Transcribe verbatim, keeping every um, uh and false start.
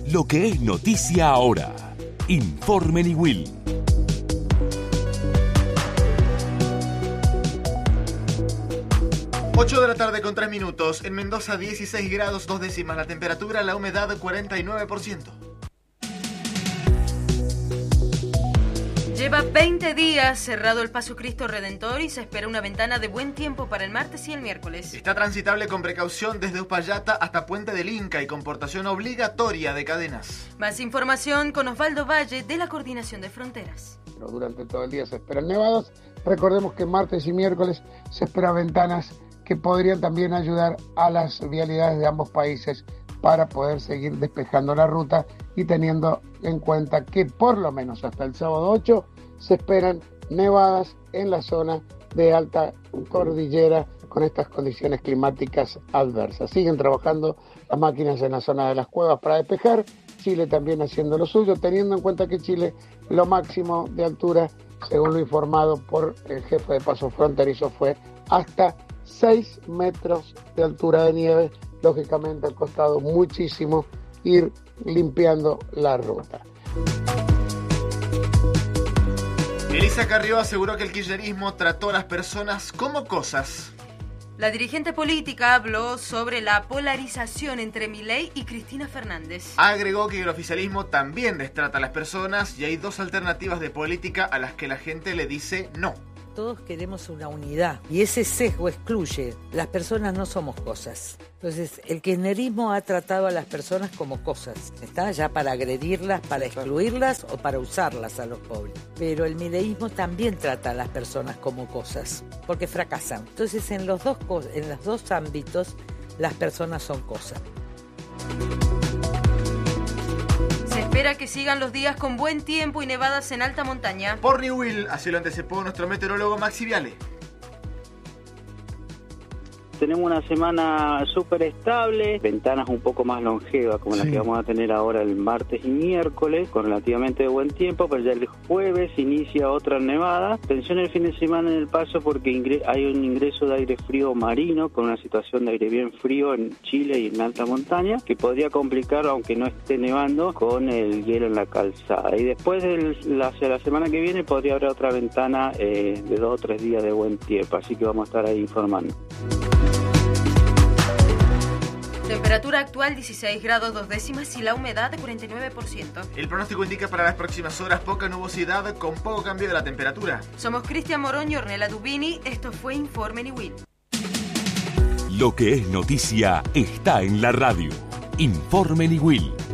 Lo que es noticia ahora. Informe Niwil. ocho de la tarde con tres minutos. En Mendoza dieciséis grados dos décimas la temperatura, la humedad cuarenta y nueve por ciento. Lleva veinte días cerrado el Paso Cristo Redentor y se espera una ventana de buen tiempo para el martes y el miércoles. Está transitable con precaución desde Uspallata hasta Puente del Inca y con portación obligatoria de cadenas. Más información con Osvaldo Valle de la Coordinación de Fronteras. Pero durante todo el día se esperan nevadas. Recordemos que martes y miércoles se esperan ventanas que podrían también ayudar a las vialidades de ambos países para poder seguir despejando la ruta y teniendo en cuenta que por lo menos hasta el sábado ocho se esperan nevadas en la zona de alta cordillera con estas condiciones climáticas adversas. Siguen trabajando las máquinas en la zona de las cuevas para despejar, Chile también haciendo lo suyo, teniendo en cuenta que Chile lo máximo de altura, según lo informado por el jefe de paso fronterizo, fue hasta seis metros de altura de nieve. Lógicamente ha costado muchísimo ir limpiando la ruta. Elisa Carrió aseguró que el kirchnerismo trató a las personas como cosas. La dirigente política habló sobre la polarización entre Milei y Cristina Fernández. Agregó que el oficialismo también destrata a las personas y hay dos alternativas de política a las que la gente le dice no. Todos queremos una unidad y ese sesgo excluye. Las personas no somos cosas. Entonces, el kirchnerismo ha tratado a las personas como cosas, ¿está? Ya para agredirlas, para excluirlas o para usarlas a los pobres. Pero el mileísmo también trata a las personas como cosas, porque fracasan. Entonces, en los dos, en los dos ámbitos, las personas son cosas. Se espera que sigan los días con buen tiempo y nevadas en alta montaña. Por Niwil, así lo anticipó nuestro meteorólogo Maxi Viale. Tenemos una semana súper estable, ventanas un poco más longevas como sí. las que vamos a tener ahora el martes y miércoles, con relativamente buen tiempo, pero ya el jueves inicia otra nevada. Atención el fin de semana en el Paso porque ingre- hay un ingreso de aire frío marino con una situación de aire bien frío en Chile y en alta montaña que podría complicar, aunque no esté nevando, con el hielo en la calzada. Y después del, la, hacia la semana que viene podría haber otra ventana eh, de dos o tres días de buen tiempo, así que vamos a estar ahí informando. Temperatura actual dieciséis grados dos décimas y la humedad de cuarenta y nueve por ciento. El pronóstico indica para las próximas horas poca nubosidad con poco cambio de la temperatura. Somos Cristian Morón y Ornella Dubini. Esto fue Informe Niwil. Lo que es noticia está en la radio. Informe Niwil.